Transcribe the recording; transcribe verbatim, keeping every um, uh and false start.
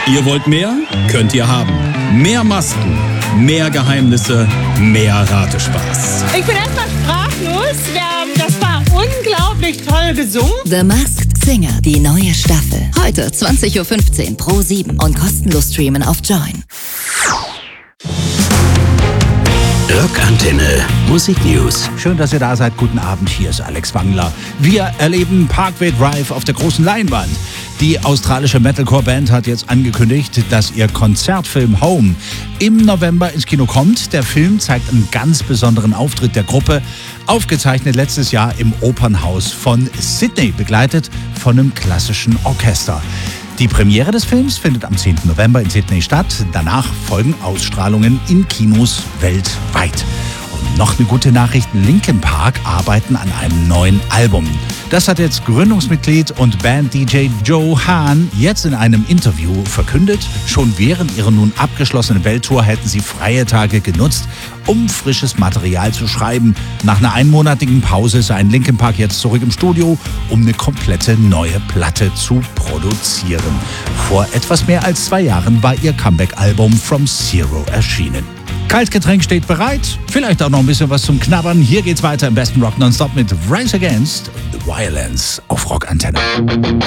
Ihr wollt mehr? Könnt ihr haben. Mehr Masken, mehr Geheimnisse, mehr Ratespaß. Ich bin erstmal sprachlos. Das war unglaublich toll gesungen. The Masked Singer, die neue Staffel. Heute zwanzig Uhr fünfzehn pro sieben und kostenlos streamen auf Join. Rockantenne Musik News. Schön, dass ihr da seid. Guten Abend, hier ist Alex Wangler. Wir erleben Parkway Drive auf der großen Leinwand. Die australische Metalcore-Band hat jetzt angekündigt, dass ihr Konzertfilm Home im November ins Kino kommt. Der Film zeigt einen ganz besonderen Auftritt der Gruppe, aufgezeichnet letztes Jahr im Opernhaus von Sydney, begleitet von einem klassischen Orchester. Die Premiere des Films findet am zehnten November in Sydney statt. Danach folgen Ausstrahlungen in Kinos weltweit. Und noch eine gute Nachricht, Linkin Park arbeiten an einem neuen Album. Das hat jetzt Gründungsmitglied und Band-D J Joe Hahn jetzt in einem Interview verkündet. Schon während ihrer nun abgeschlossenen Welttour hätten sie freie Tage genutzt, um frisches Material zu schreiben. Nach einer einmonatigen Pause seien Linkin Park jetzt zurück im Studio, um eine komplette neue Platte zu produzieren. Vor etwas mehr als zwei Jahren war ihr Comeback-Album From Zero erschienen. Kaltgetränk steht bereit, vielleicht auch noch ein bisschen was zum Knabbern. Hier geht's weiter im besten Rock Nonstop mit Rise Against the Violence auf Rockantenne.